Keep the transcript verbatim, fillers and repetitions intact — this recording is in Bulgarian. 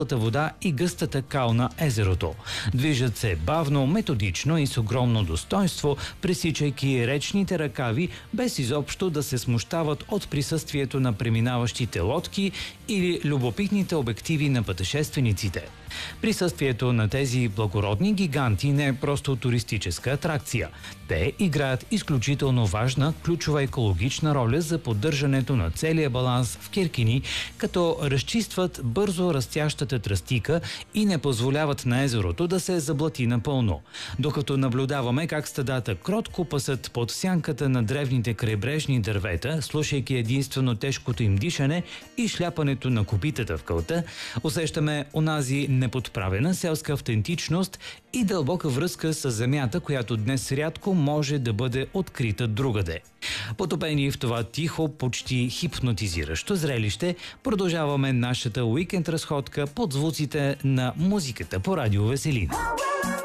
вода и гъстата кал на езерото. Движат се бавно, методично и с огромно достоинство, пресичайки речните ръкави, без изобщо да се смущават от присъствието на преминаващите лодки или любопитните обективи на пътешествениците. Присъствието на тези благородни гиганти не е просто туристическа атракция. Те играят изключително важна, ключова екологична роля за поддържането на целия баланс в Киркини, като разчистват бързо растящата тръстика и не позволяват на езерото да се заблати напълно. Докато наблюдаваме как стадата кротко пасат под сянката на древните крайбрежни дървета, слушайки единствено тежкото им дишане и шляпането на копитата в кълта, усещаме онази неподправена селска автентичност и дълбока връзка с земята, която днес рядко може да бъде открита другаде. Потопени в това тихо, почти хипнотизиращо зрелище, продължаваме нашата уикенд разходка под звуците на музиката по радио Веселин.